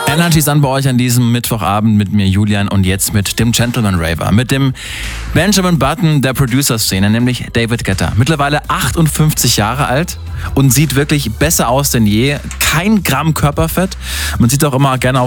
Energy ist an bei euch an diesem Mittwochabend mit mir, Julian, und jetzt mit dem Gentleman Raver, mit dem Benjamin Button der Producer-Szene, nämlich David Guetta. Mittlerweile 58 Jahre alt und sieht wirklich besser aus denn je. Kein Gramm Körperfett. Man sieht auch immer gerne